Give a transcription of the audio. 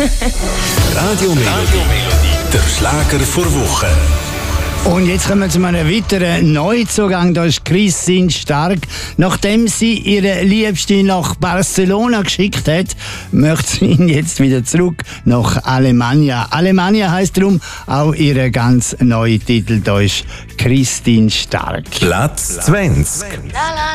Radio Melodie, der Schlager vor Woche. Und jetzt kommen wir zu einem weiteren Neuzugang. Da ist Christine Stark. Nachdem sie ihre Liebste nach Barcelona geschickt hat, möchte sie ihn jetzt wieder zurück nach Alemannia. Alemannia heisst darum auch ihr ganz neuer Titel. Da ist Christine Stark. Platz 20.